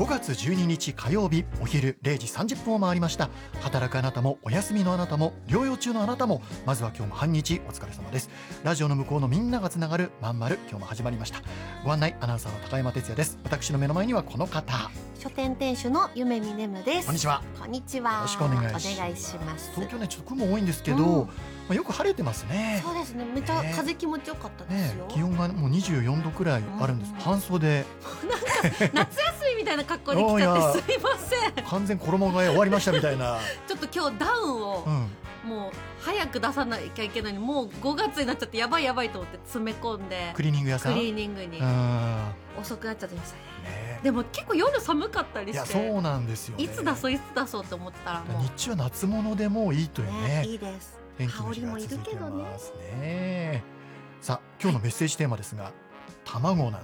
5月12日火曜日お昼0時30分を回りました。働くあなたもお休みのあなたも療養中のあなたも、まずは今日も半日お疲れ様です。ラジオの向こうのみんながつながるまんまる、今日も始まりました。ご案内アナウンサーの高山哲也です。私の目の前にはこの方、 書店店主の夢見ねむです。 こんにちは。 こんにちは。 よろしくお願いします。 お願いします。 東京ねちょっと雲多いんですけど、よく晴れてますね。 そうですね、めっちゃ風気持ちよかったですよ。 気温がもう24度くらいあるんです。半袖なんか夏休みみたいな格好で来ちゃってすいません。 完全衣替え終わりましたみたいなちょっと今日ダウンを、もう早く出さなきゃいけないのに、もう5月になっちゃってやばいやばいと思って詰め込んで、 クリーニング屋さん、 クリーニングに遅くなっちゃってましたね。でも結構夜寒かったりして、 そうなんですよね。 いつ出そうって思ってたら、もう日中は夏物でもいいというね。 いいです。 天気の日が続いてますね。さあ今日のメッセージテーマですが、卵なん